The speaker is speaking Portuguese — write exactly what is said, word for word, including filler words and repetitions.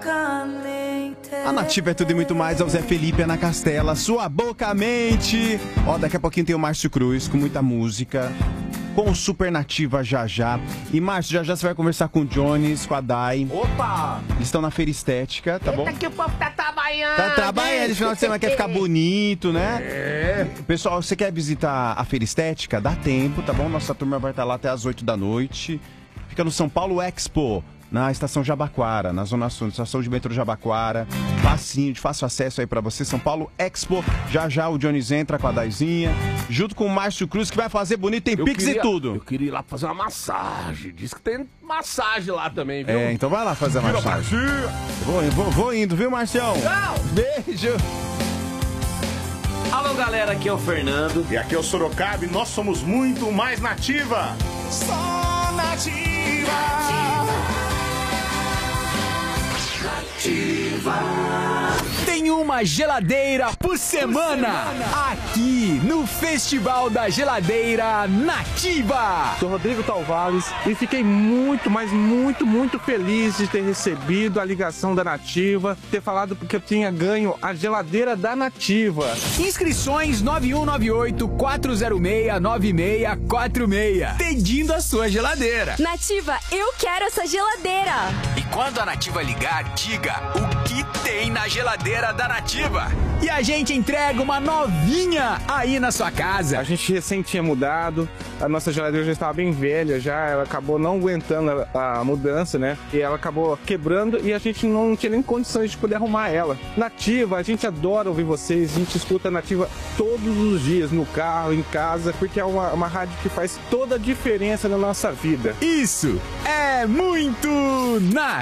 A Nativa é tudo e muito mais, é o Zé Felipe, Ana Castela, sua boca mente. Ó, daqui a pouquinho tem o Márcio Cruz com muita música, com o Super Nativa já já. E Márcio, já já você vai conversar com o Jones, com a Dai. Opa! Eles estão na Feira Estética, tá bom? Eita que o povo tá trabalhando! Tá trabalhando, esse final de semana quer ficar bonito, né? É. Pessoal, você quer visitar a Feira Estética? Dá tempo, tá bom? Nossa turma vai estar lá até as oito da noite. Fica no São Paulo Expo, na estação Jabaquara, na Zona Sul, estação de metrô Jabaquara. Facinho, de fácil acesso aí pra você. São Paulo Expo. Já já o Jones entra com a Daizinha, junto com o Márcio Cruz, que vai fazer bonito, tem Eu Pix queria- e tudo. Eu queria ir lá fazer uma massagem. Diz que tem massagem lá também, viu? É, então vai lá fazer a Vira massagem. magia. Vou, vou, vou indo, viu, Marcião? Tchau. Beijo. Alô, galera, aqui é o Fernando. E aqui é o Sorocaba e nós somos muito mais Nativa. Só Nativa. Tem uma geladeira por semana, aqui no Festival da Geladeira Nativa. Sou Rodrigo Talvales e fiquei muito, mas muito, muito feliz de ter recebido a ligação da Nativa, ter falado porque eu tinha ganho a geladeira da Nativa. Inscrições nove um nove oito, quatro zero seis, nove seis quatro seis. Pedindo a sua geladeira. Nativa, eu quero essa geladeira. E quando a Nativa ligar, diga o que tem na geladeira da Nativa. E a gente entrega uma novinha aí na sua casa. A gente recém tinha mudado, a nossa geladeira já estava bem velha, já ela acabou não aguentando a, a mudança, né? E ela acabou quebrando e a gente não tinha nem condições de poder arrumar ela. Nativa, a gente adora ouvir vocês, a gente escuta a Nativa todos os dias, no carro, em casa, porque é uma, uma rádio que faz toda a diferença na nossa vida. Isso é muito Nativa.